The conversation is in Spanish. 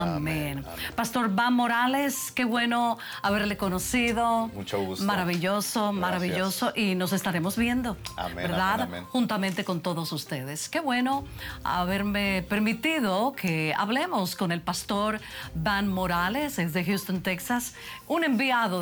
Amén. Amén. Pastor Van Morales, qué bueno haberle conocido. Mucho gusto. Maravilloso, Gracias. maravilloso. Y nos estaremos viendo, Amén, ¿verdad? amén, amén. Juntamente con todos ustedes. Qué bueno haberme permitido que hablemos con el pastor Van Morales, es de Houston, Texas, un enviado